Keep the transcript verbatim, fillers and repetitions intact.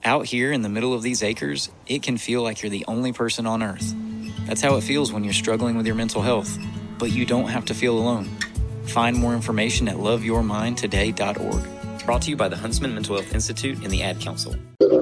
Out here in the middle of these acres, it can feel like you're the only person on earth. That's how it feels when you're struggling with your mental health, but you don't have to feel alone. Find more information at love your mind today dot org. Brought to you by the Huntsman Mental Health Institute and the Ad Council.